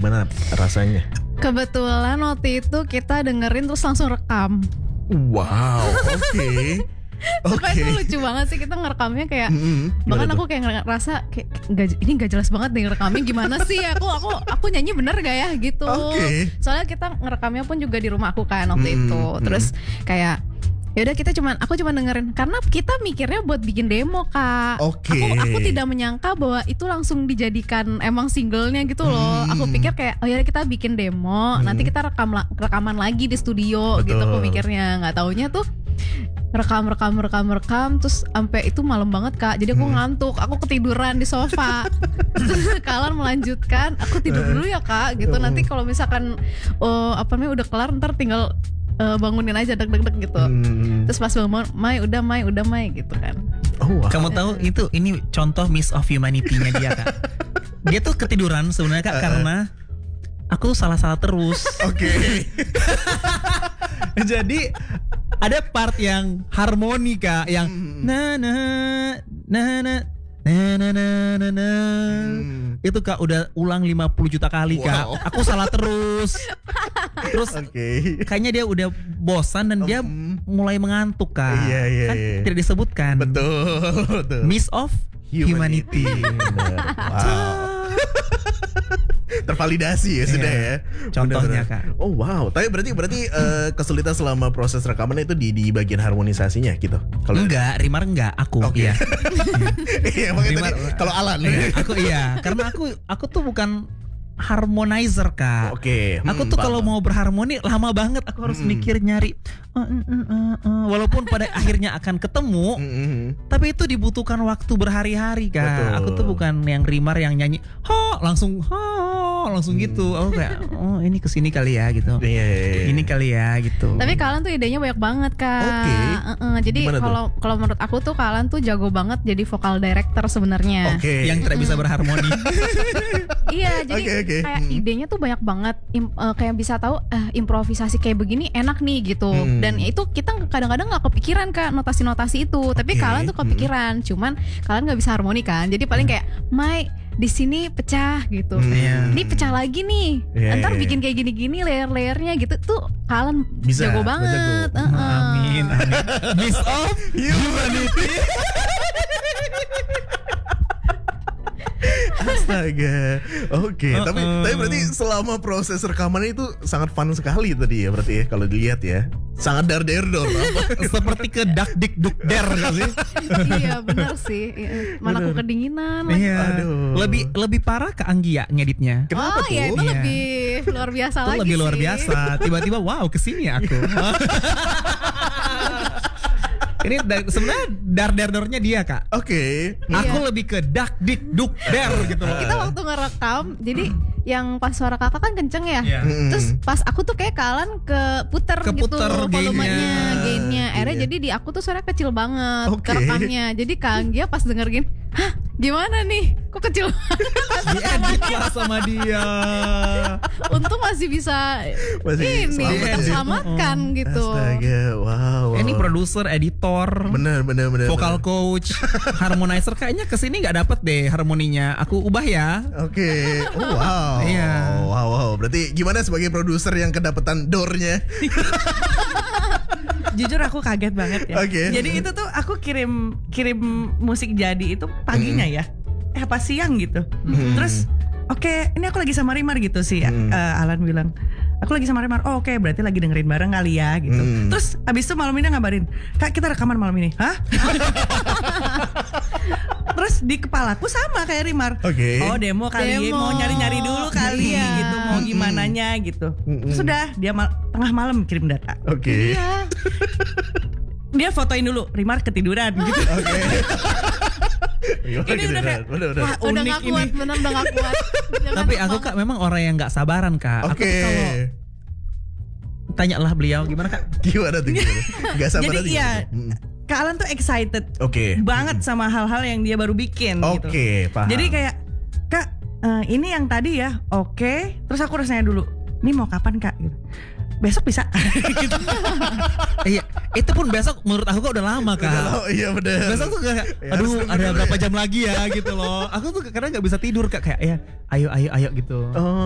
gimana rasanya? Kebetulan waktu itu kita dengerin terus langsung rekam. Wow, oke. Supaya itu lucu banget sih, kita ngerekamnya kayak bahkan aku kayak ngerasa kayak ini gak jelas banget nih ngerekamnya gimana sih, aku nyanyi bener gak ya gitu. Soalnya kita ngerekamnya pun juga di rumah aku kan waktu itu. Terus kayak yaudah aku cuma dengerin karena kita mikirnya buat bikin demo Kak. Aku tidak menyangka bahwa itu langsung dijadikan emang singlenya gitu loh. Aku pikir kayak oh ya kita bikin demo, nanti kita rekaman lagi di studio. Betul. Gitu aku mikirnya. Nggak taunya tuh rekam terus sampai itu malam banget Kak. Jadi aku ngantuk, aku ketiduran di sofa. Kalian melanjutkan, aku tidur dulu ya Kak gitu. Nanti kalau misalkan udah kelar ntar tinggal bangunin aja deg gitu. Terus pas bangun, Mai udah gitu kan. Wow. Kamu tahu ini contoh Miss of Humanity-nya dia Kak. Dia tuh ketiduran sebenarnya Kak karena aku salah terus. Jadi ada part yang harmoni Kak, yang itu Kak udah ulang 50 juta kali Kak. Aku salah terus. Terus kayaknya dia udah bosan dan dia mulai mengantuk Kak. Kan tidak disebutkan. Betul. Miss of Humanity. Wow. Tervalidasi ya sudah ya. Contohnya Kak. Oh wow. Tapi berarti kesulitan selama proses rekaman itu di bagian harmonisasinya gitu. Kalau enggak, Rimar enggak, aku iya. Iya, makanya kalau Alan aku iya, karena aku tuh bukan harmonizer Kak. Aku tuh kalau mau berharmoni lama banget, aku harus mikir nyari. Walaupun pada akhirnya akan ketemu, tapi itu dibutuhkan waktu berhari-hari Kak. Betul. Aku tuh bukan yang Rimar yang nyanyi langsung gitu. Aku kayak ini kesini kali ya gitu. Ini kali ya gitu. Tapi kalian tuh idenya banyak banget Kak. Jadi kalau menurut aku tuh kalian tuh jago banget jadi vokal director sebenarnya. Yang tidak bisa berharmoni. Iya, jadi kayak idenya tuh banyak banget. Kayak bisa tahu improvisasi kayak begini enak nih gitu. Dan itu kita kadang-kadang nggak kepikiran Kak notasi-notasi itu. Tapi kalian tuh kepikiran. Cuman kalian nggak bisa harmoni kan. Jadi paling kayak Mai di sini pecah gitu. Ini pecah lagi nih. Ntar bikin kayak gini-gini layer-layernya gitu tuh kalian jago banget. Amin. Miss of Humanity. Astaga. Tapi berarti selama proses rekaman itu sangat fun sekali tadi ya berarti ya kalau dilihat ya. Sangat dar-der-dor. Seperti ke dak dik duk der gak sih? Iya benar sih. Mana aku kedinginan. Iya. Lebih parah ke Anggia ngeditnya. Kenapa tuh? Iya itu lebih luar biasa lagi. Itu lebih luar biasa. Tiba-tiba wow kesini ya aku. Ini sebenarnya dar-der-dornya dia Kak. Aku lebih ke dak dik duk der gitu. Kita waktu ngerekam, jadi yang pas suara kakak kan kenceng ya. Terus pas aku tuh kayak kalian keputer gitu volumenya, gainnya. Akhirnya jadi di aku tuh suara kecil banget kerekamnya. Jadi Kang Gia pas denger gini, hah gimana nih? Kok kecil banget? Diedit lah sama dia. Untung masih bisa terselamatkan gitu. Astaga, wow. Ini produser, editor, bener. vocal coach, harmonizer. Kayaknya kesini nggak dapet deh harmoninya. Aku ubah ya. Wow. Iya. Wow. Berarti gimana sebagai produser yang kedapetan door-nya? Jujur aku kaget banget ya. Jadi itu tuh aku kirim musik jadi itu paginya ya. Pas siang gitu. Terus ini aku lagi sama Rimar gitu sih. Alan bilang, aku lagi sama Rimar. Berarti lagi dengerin bareng kali ya gitu. Terus abis itu malam ini ngabarin, Kak kita rekaman malam ini. Hah? Terus di kepalaku sama kayak Rimar. Demo kali, mau nyari-nyari dulu kali gitu, mau gimananya gitu. Sudah dia tengah malam kirim data. Iya. Dia fotoin dulu, Rimar ketiduran gitu. Ini udah kayak udah gak kuat, bener udah gak kuat. Tapi aku Kak memang orang yang gak sabaran Kak. Aku tuh kalau tanyalah beliau gimana Kak? Gimana tuh? Gak sabaran. Jadi ya Kak Alan tuh excited banget sama hal-hal yang dia baru bikin gitu. Paham. Jadi kayak Kak ini yang tadi ya terus aku harus nanya dulu, ini mau kapan Kak? Gitu. Besok bisa. Gitu. Iya, itu pun besok menurut aku kok udah lama Kak. Iya benar. Besok tuh kayak ada berapa jam lagi ya gitu loh. Aku tuh kadang nggak bisa tidur Kak, kayak ya ayo gitu.